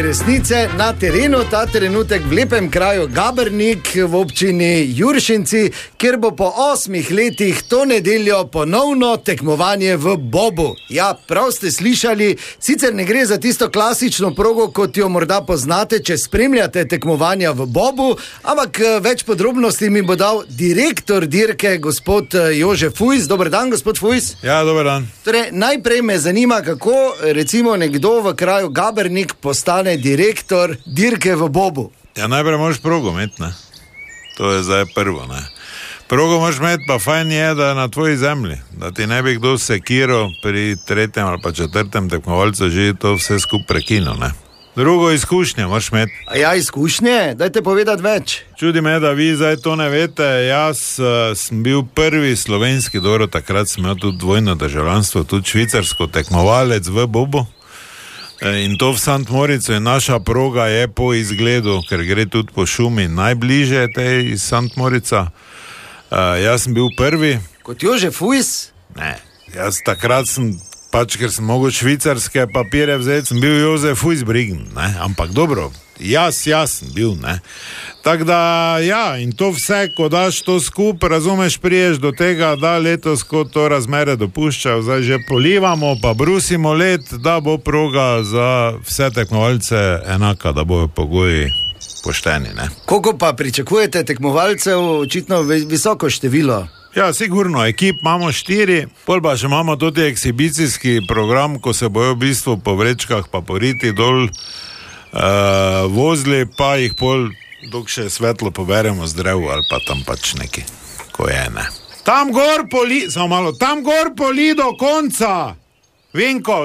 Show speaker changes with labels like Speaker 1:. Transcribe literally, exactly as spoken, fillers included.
Speaker 1: Iskri resnice na terenu, ta trenutek v lepem kraju Gabernik v občini Juršinci, kjer bo po osmih letih to nedeljo ponovno tekmovanje v bobu. Ja, prav ste slišali, sicer ne gre za tisto klasično progo, kot jo morda poznate, če spremljate tekmovanja v bobu, ampak več podrobnosti mi bo dal direktor dirke, gospod Jože Fujs. Dober dan, gospod Fujs.
Speaker 2: Ja, dober dan.
Speaker 1: Torej, najprej me zanima, kako recimo nekdo v kraju Gabernik postane direktor dirke v bobu.
Speaker 2: Ja, najprej moraš progo imeti, ne. To je zdaj prvo, ne. Progo moraš imeti, pa fajn je, da je na tvoji zemlji, da ti ne bi kdo sekiral pri tretjem ali pa četrtem tekmovalcu že to vse skup prekinil, ne. Drugo izkušnje moraš imeti.
Speaker 1: A ja, izkušnje? Dajte povedati več.
Speaker 2: Čudi me, da vi zdaj to ne veste. Jaz uh, sem bil prvi slovenski, dobro, takrat sem imel tudi dvojno državljanstvo, tudi švicarsko, tekmovalec v bobu. In to v Sant Moricu, in naša proga je po izgledu, ker gre tudi po šumi, najbliže tej iz Sant Morica. Uh, jaz sem bil prvi.
Speaker 1: Kot Jože Fujs?
Speaker 2: Ne, jaz takrat sem, pač ker sem mogel švicarske papire vzeti, sem bil Jože Fujs Brign, ne, ampak dobro, jaz, jaz sem bil, ne. Tako da, ja, in to vse, ko daš to skup, razumeš, priješ do tega, da letos, ko to razmere dopuščajo, zdaj že polivamo, pa brusimo led, da bo proga za vse tekmovalce enaka, da bojo pogoji pošteni, ne.
Speaker 1: Koliko pa pričakujete tekmovalcev, očitno visoko število?
Speaker 2: Ja, sigurno, ekip imamo štiri, pol pa še imamo tudi ekshibicijski program, ko se bojo v bistvu po vrečkah pa po riti dol uh, vozili, pa jih pol, dok še svetlo poberemo z drevu ali pa tam pač neki, ko je, ne. Tam gor poli, samo malo, tam gor poli do konca, Vinko.